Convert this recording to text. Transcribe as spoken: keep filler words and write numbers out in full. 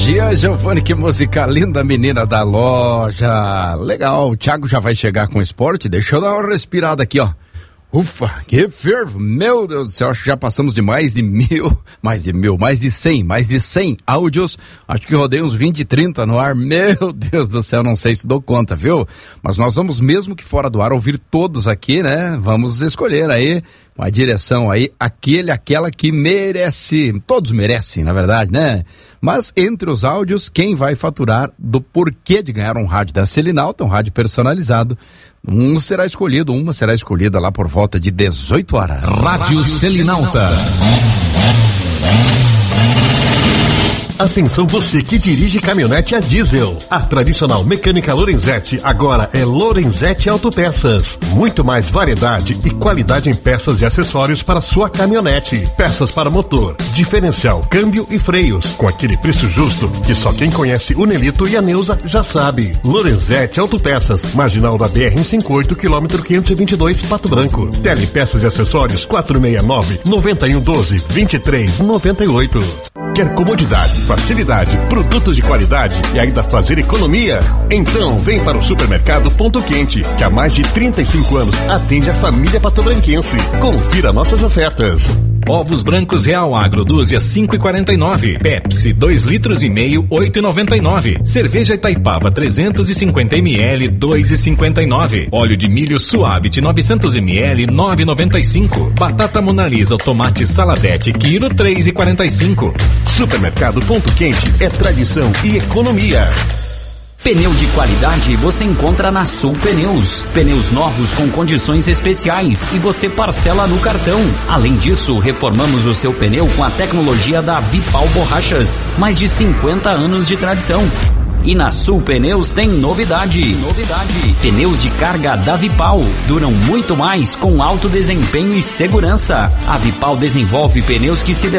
Gia Giovanni, que música linda, menina da loja. Legal, o Thiago já vai chegar com o esporte. Deixa eu dar uma respirada aqui, ó. Ufa, que fervo, meu Deus do céu, acho que já passamos de mais de mil, mais de mil, mais de cem, mais de cem áudios, acho que rodei uns vinte, trinta no ar, meu Deus do céu, não sei se dou conta, viu? Mas nós vamos, mesmo que fora do ar, ouvir todos aqui, né? Vamos escolher aí, com a direção aí, aquele, aquela que merece, todos merecem, na verdade, né? Mas entre os áudios, quem vai faturar do porquê de ganhar um rádio da Selinalta, um rádio personalizado, um será escolhido, uma será escolhida lá por volta de dezoito horas. Rádio Selinalta. Atenção você que dirige caminhonete a diesel. A tradicional mecânica Lorenzetti agora é Lorenzetti Autopeças. Muito mais variedade e qualidade em peças e acessórios para sua caminhonete. Peças para motor, diferencial, câmbio e freios. Com aquele preço justo que só quem conhece o Nelito e a Neuza já sabe. Lorenzetti Autopeças, marginal da B R cento e cinquenta e oito, quilômetro quinhentos e vinte e dois, Pato Branco. Telepeças e acessórios quatro seis nove, nove um um doze, vinte e três noventa e oito. Quer comodidade, facilidade, produtos de qualidade e ainda fazer economia? Então vem para o Supermercado Ponto Quente, que há mais de trinta e cinco anos atende a família patobranquense. Confira nossas ofertas. Ovos brancos Real Agro, dúzia cinco e quarenta e nove. Pepsi, dois litros e meio, oito e noventa e nove. Cerveja Itaipava, trezentos e cinquenta mililitros, dois e cinquenta e nove. Óleo de milho Suavit, novecentos mililitros, nove e noventa e cinco. Batata Mona Lisa, tomate Saladete, quilo, três e quarenta e cinco. Supermercado Ponto Quente é tradição e economia. Pneu de qualidade você encontra na Sul Pneus. Pneus novos com condições especiais e você parcela no cartão. Além disso, reformamos o seu pneu com a tecnologia da Vipal Borrachas. Mais de cinquenta anos de tradição. E na Sul Pneus tem novidade. Novidade. Pneus de carga da Vipal duram muito mais com alto desempenho e segurança. A Vipal desenvolve pneus que se